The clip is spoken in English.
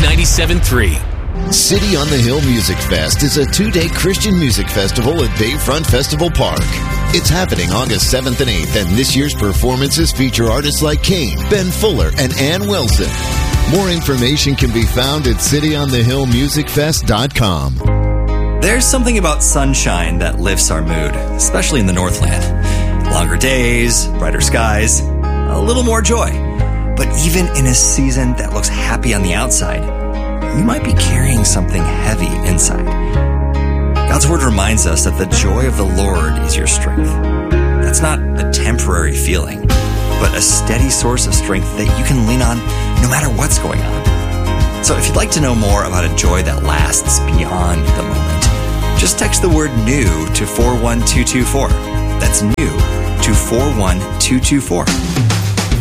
97.3. City on the Hill Music Fest is a 2-day Christian music festival at Bayfront Festival Park. It's happening August 7th and 8th, and this year's performances feature artists like Kane, Ben Fuller, and Ann Wilson. More information can be found at cityonthehillmusicfest.com. There's something about sunshine that lifts our mood, especially in the Northland. Longer days, brighter skies, a little more joy. But even in a season that looks happy on the outside, you might be carrying something heavy inside. God's Word reminds us that the joy of the Lord is your strength. That's not a temporary feeling, but a steady source of strength that you can lean on no matter what's going on. So if you'd like to know more about a joy that lasts beyond the moment, just text the word NEW to 41224. That's NEW to 41224.